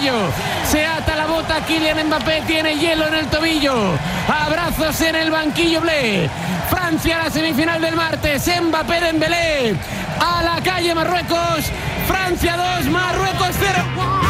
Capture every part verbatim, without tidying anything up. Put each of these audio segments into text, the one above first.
cuello. Se ata la bota Kylian Mbappé, tiene hielo en el tobillo. Abrazos en el banquillo blé. Francia a la semifinal del martes. Mbappé, Dembélé. A la calle Marruecos. Francia dos, Marruecos cero.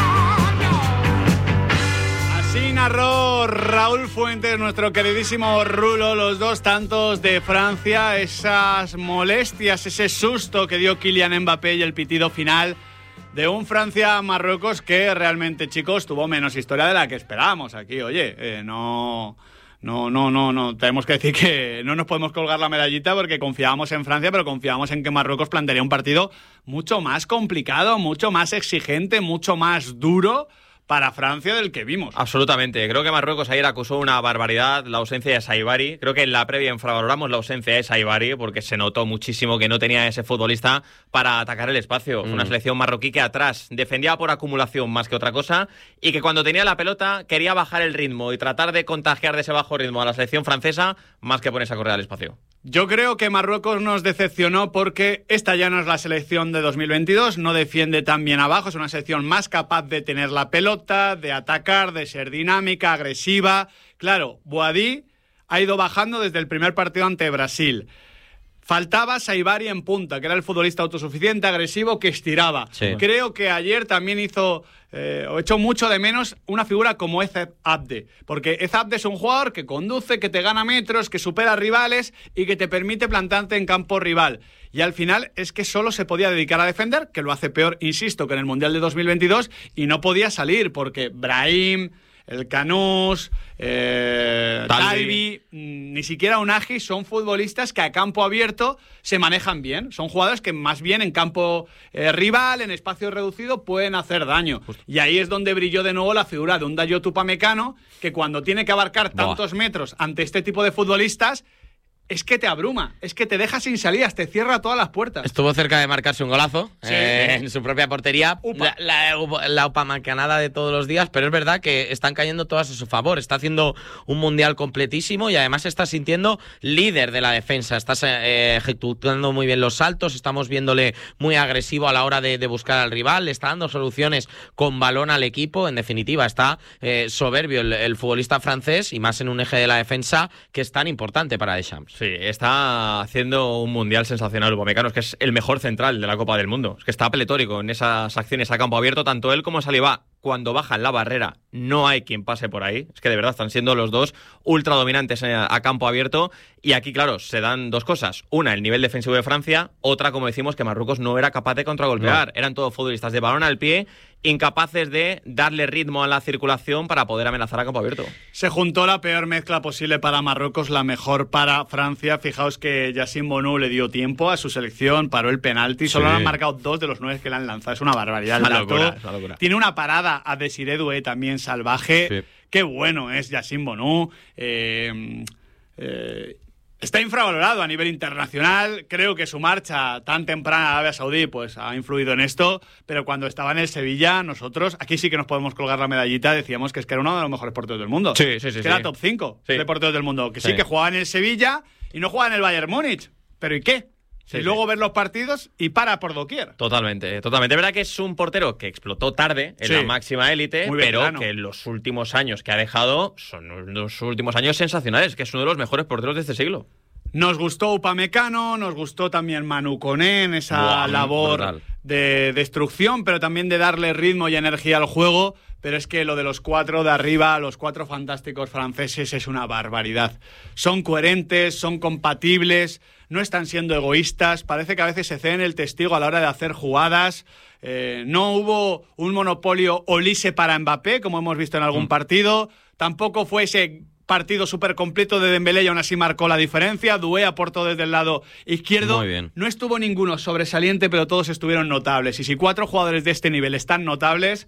Así narró Raúl Fuentes, nuestro queridísimo Rulo, los dos tantos de Francia, esas molestias, ese susto que dio Kylian Mbappé y el pitido final de un Francia-Marruecos que realmente, chicos, tuvo menos historia de la que esperábamos aquí. Oye, eh, no... No, no, no, no. Tenemos que decir que no nos podemos colgar la medallita porque confiábamos en Francia, pero confiábamos en que Marruecos plantearía un partido mucho más complicado, mucho más exigente, mucho más duro para Francia del que vimos. Absolutamente. Creo que Marruecos ayer acusó una barbaridad, la ausencia de Saibari. Creo que en la previa infravaloramos la ausencia de Saibari porque se notó muchísimo que no tenía ese futbolista para atacar el espacio. Mm. Fue una selección marroquí que atrás defendía por acumulación más que otra cosa y que cuando tenía la pelota quería bajar el ritmo y tratar de contagiar de ese bajo ritmo a la selección francesa más que ponerse a correr al espacio. Yo creo que Marruecos nos decepcionó porque esta ya no es la selección de dos mil veintidós, no defiende tan bien abajo, es una selección más capaz de tener la pelota, de atacar, de ser dinámica, agresiva. Claro, Boadí ha ido bajando desde el primer partido ante Brasil. Faltaba Saibari en punta, que era el futbolista autosuficiente, agresivo, que estiraba. Sí. Creo que ayer también hizo, eh, o echó mucho de menos una figura como Ezeb Abde. Porque Ezeb Abde es un jugador que conduce, que te gana metros, que supera rivales y que te permite plantarte en campo rival. Y al final es que solo se podía dedicar a defender, que lo hace peor, insisto, que en el Mundial de dos mil veintidós, y no podía salir porque Brahim, el Canús, eh, Talbi, ni siquiera Unagi son futbolistas que a campo abierto se manejan bien. Son jugadores que más bien en campo eh, rival, en espacio reducido, pueden hacer daño. Justo. Y ahí es donde brilló de nuevo la figura de un Dayot Upamecano, que cuando tiene que abarcar tantos Buah. metros ante este tipo de futbolistas, es que te abruma, es que te deja sin salidas, te cierra todas las puertas. Estuvo cerca de marcarse un golazo sí. eh, en su propia portería. Upa. La, la, la upamacanada de todos los días, pero es verdad que están cayendo todas a su favor. Está haciendo un mundial completísimo y además está sintiendo líder de la defensa. Está eh, ejecutando muy bien los saltos, estamos viéndole muy agresivo a la hora de, de buscar al rival, le está dando soluciones con balón al equipo. En definitiva, está eh, soberbio el, el futbolista francés y más en un eje de la defensa que es tan importante para Deschamps. Sí, está haciendo un mundial sensacional Upamecano, es que es el mejor central de la Copa del Mundo, es que está pletórico en esas acciones a campo abierto, tanto él como Saliba. Cuando bajan la barrera no hay quien pase por ahí, es que de verdad están siendo los dos ultra dominantes a campo abierto y aquí claro, se dan dos cosas, una el nivel defensivo de Francia, otra como decimos que Marruecos no era capaz de contragolpear, no. Eran todos futbolistas de balón al pie, incapaces de darle ritmo a la circulación para poder amenazar a campo abierto. Se juntó la peor mezcla posible para Marruecos, la mejor para Francia. Fijaos que Yassine Bounou le dio tiempo a su selección, paró el penalti, sí. Solo han marcado dos de los nueve que le han lanzado, es una barbaridad. Una locura, una locura. Tiene una parada a Desiré Doué también salvaje. Sí. Qué bueno es Yassine Bounou. Eh, eh, está infravalorado a nivel internacional. Creo que su marcha tan temprana a Arabia Saudí pues, ha influido en esto. Pero cuando estaba en el Sevilla, nosotros, aquí sí que nos podemos colgar la medallita, decíamos que es que era uno de los mejores porteros del mundo. Sí, sí, sí. Que sí. era top cinco sí. de porteros del mundo. Que sí. sí que jugaba en el Sevilla y no jugaba en el Bayern Múnich. ¿Pero y qué? Sí, y luego sí. ver los partidos y para por doquier. Totalmente, totalmente. Es verdad que es un portero que explotó tarde en sí. la máxima élite, pero veterano. Que en los últimos años que ha dejado son los últimos años sensacionales, que es uno de los mejores porteros de este siglo. Nos gustó Upamecano, nos gustó también Manu Koné en esa Buah, labor brutal. De destrucción, pero también de darle ritmo y energía al juego. Pero es que lo de los cuatro de arriba, los cuatro fantásticos franceses, es una barbaridad. Son coherentes, son compatibles, no están siendo egoístas, parece que a veces se ceden el testigo a la hora de hacer jugadas. Eh, no hubo un monopolio Olise para Mbappé, como hemos visto en algún mm. partido. Tampoco fue ese partido súper completo de Dembélé y aún así marcó la diferencia. Doué aportó desde el lado izquierdo. Muy bien. No estuvo ninguno sobresaliente, pero todos estuvieron notables. Y si cuatro jugadores de este nivel están notables,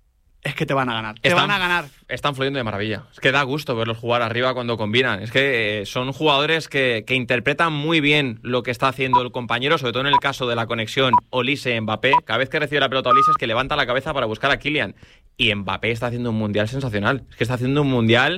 es que te van a ganar. Te están, van a ganar. Están fluyendo de maravilla. Es que da gusto verlos jugar arriba cuando combinan. Es que eh, son jugadores que, que interpretan muy bien lo que está haciendo el compañero, sobre todo en el caso de la conexión Olise-Mbappé. Cada vez que recibe la pelota Olise es que levanta la cabeza para buscar a Kylian. Y Mbappé está haciendo un mundial sensacional. Es que está haciendo un mundial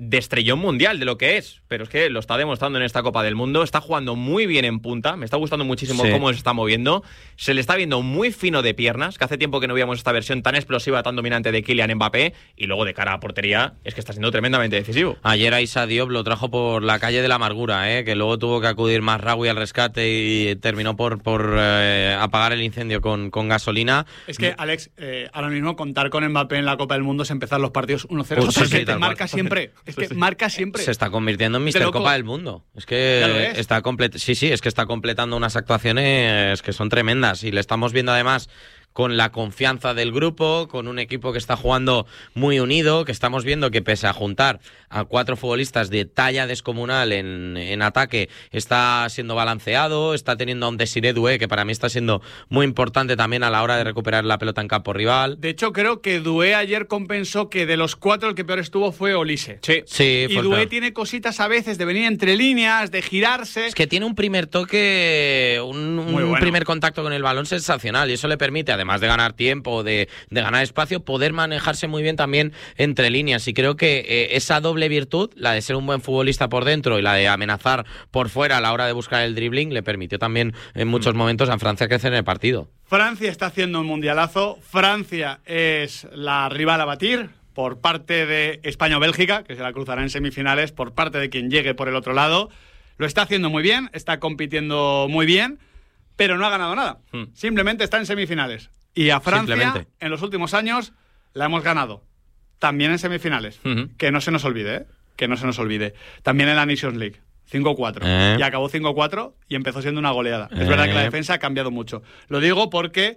de estrellón mundial, de lo que es, pero es que lo está demostrando en esta Copa del Mundo, está jugando muy bien en punta, me está gustando muchísimo sí. cómo se está moviendo, se le está viendo muy fino de piernas, que hace tiempo que no veíamos esta versión tan explosiva, tan dominante de Kylian Mbappé, y luego de cara a portería, es que está siendo tremendamente decisivo. Ayer a Issa Diop lo trajo por la calle de la amargura, ¿eh? Que luego tuvo que acudir Mazraoui al rescate y terminó por, por eh, apagar el incendio con, con gasolina. Es que, Alex, eh, ahora mismo contar con Mbappé en la Copa del Mundo es empezar los partidos uno cero, pues sí, sí, te marca cual. siempre. Es que sí. marca siempre. Se está convirtiendo en míster Copa del Mundo. Es que es. está complet- sí, sí, es que está completando unas actuaciones que son tremendas y le estamos viendo además con la confianza del grupo, con un equipo que está jugando muy unido, que estamos viendo que pese a juntar a cuatro futbolistas de talla descomunal en, en ataque, está siendo balanceado, está teniendo a un Desiré Doué, que para mí está siendo muy importante también a la hora de recuperar la pelota en campo rival. De hecho, creo que Doué ayer compensó que de los cuatro el que peor estuvo fue Olise. Sí, sí. Y Doué tiene cositas a veces de venir entre líneas, de girarse. Es que tiene un primer toque, un, un bueno. primer contacto con el balón sensacional y eso le permite, además de ganar tiempo, de, de ganar espacio, poder manejarse muy bien también entre líneas. Y creo que eh, esa doble virtud, la de ser un buen futbolista por dentro y la de amenazar por fuera a la hora de buscar el dribbling, le permitió también en muchos momentos a Francia crecer en el partido. Francia está haciendo un mundialazo. Francia es la rival a batir por parte de España o Bélgica, que se la cruzará en semifinales, por parte de quien llegue por el otro lado. Lo está haciendo muy bien, está compitiendo muy bien, pero no ha ganado nada. Hmm. Simplemente está en semifinales. Y a Francia, en los últimos años, la hemos ganado. También en semifinales. Uh-huh. Que no se nos olvide, ¿eh? Que no se nos olvide. También en la Nations League. cinco cuatro. Eh. Y acabó cinco cuatro y empezó siendo una goleada. Eh. Es verdad que la defensa ha cambiado mucho. Lo digo porque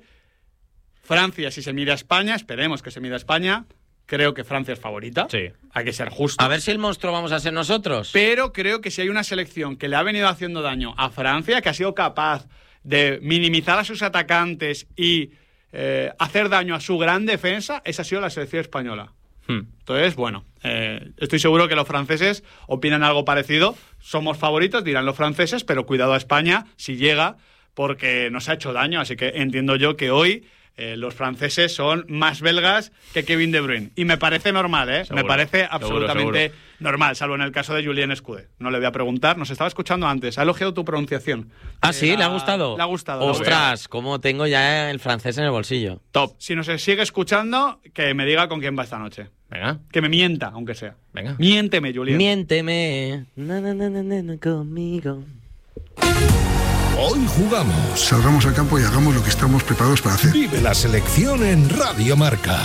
Francia, si se mira a España, esperemos que se mire a España, creo que Francia es favorita. Sí. Hay que ser justo. A ver si el monstruo vamos a ser nosotros. Pero creo que si hay una selección que le ha venido haciendo daño a Francia, que ha sido capaz de minimizar a sus atacantes y eh, hacer daño a su gran defensa, esa ha sido la selección española. Hmm. Entonces, bueno, eh, estoy seguro que los franceses opinan algo parecido. Somos favoritos, dirán los franceses, pero cuidado a España si llega, porque nos ha hecho daño. Así que entiendo yo que hoy eh, los franceses son más belgas que Kevin De Bruyne. Y me parece normal, ¿eh? Seguro, me parece absolutamente seguro, seguro. normal, salvo en el caso de Julien Escudé. No le voy a preguntar, nos estaba escuchando antes. Ha elogiado tu pronunciación. Ah, sí, eh, ¿le ha gustado? Le ha gustado. Ostras, cómo tengo ya el francés en el bolsillo. Top. Si nos sigue escuchando, que me diga con quién va esta noche. Venga. Que me mienta, aunque sea. Venga. Miénteme, Julien. Miénteme. Na, na, na, na, na, conmigo. Hoy jugamos. Salgamos al campo y hagamos lo que estamos preparados para hacer. Vive la selección en Radio Marca.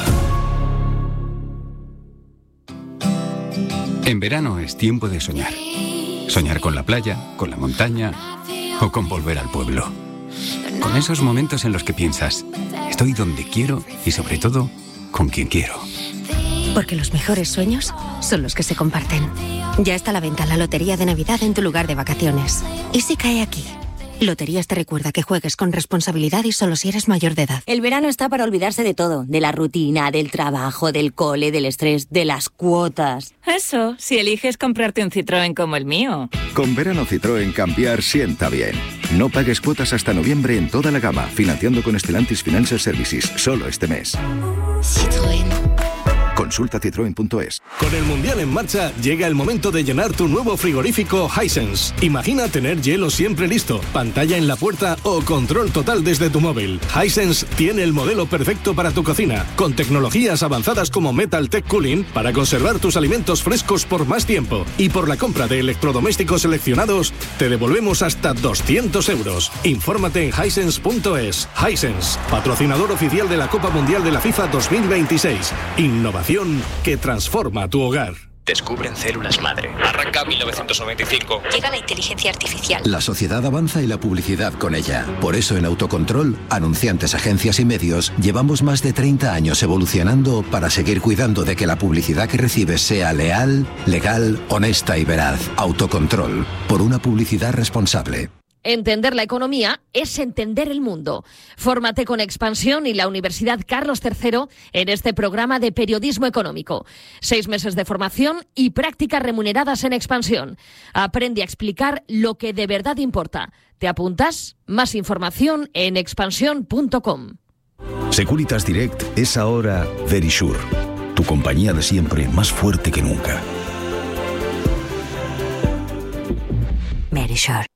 En verano es tiempo de soñar. Soñar con la playa, con la montaña o con volver al pueblo. Con esos momentos en los que piensas, estoy donde quiero y sobre todo, con quien quiero. Porque los mejores sueños son los que se comparten. Ya está a la venta la Lotería de Navidad en tu lugar de vacaciones. ¿Y si cae aquí? Loterías te recuerda que juegues con responsabilidad y solo si eres mayor de edad. El verano está para olvidarse de todo. De la rutina, del trabajo, del cole, del estrés, de las cuotas. Eso, si eliges comprarte un Citroën como el mío. Con verano Citroën cambiar sienta bien. No pagues cuotas hasta noviembre en toda la gama, financiando con Stellantis Financial Services, solo este mes. Citroën. Consulta citroen punto es. Con el Mundial en marcha, llega el momento de llenar tu nuevo frigorífico Hisense. Imagina tener hielo siempre listo, pantalla en la puerta o control total desde tu móvil. Hisense tiene el modelo perfecto para tu cocina, con tecnologías avanzadas como Metal Tech Cooling para conservar tus alimentos frescos por más tiempo. Y por la compra de electrodomésticos seleccionados, te devolvemos hasta doscientos euros. Infórmate en hisense punto es. Hisense, patrocinador oficial de la Copa Mundial de la FIFA dos mil veintiséis. Innovación que transforma tu hogar. Descubren células madre. Arranca mil novecientos noventa y cinco. Llega la inteligencia artificial. La sociedad avanza y la publicidad con ella. Por eso en Autocontrol, anunciantes, agencias y medios, llevamos más de treinta años evolucionando para seguir cuidando de que la publicidad que recibes sea leal, legal, honesta y veraz. Autocontrol, por una publicidad responsable. Entender la economía es entender el mundo. Fórmate con Expansión y la Universidad Carlos tercero en este programa de periodismo económico. Seis meses de formación y prácticas remuneradas en Expansión. Aprende a explicar lo que de verdad importa. ¿Te apuntas? Más información en expansión punto com. Securitas Direct es ahora Verisure, tu compañía de siempre más fuerte que nunca. Shore.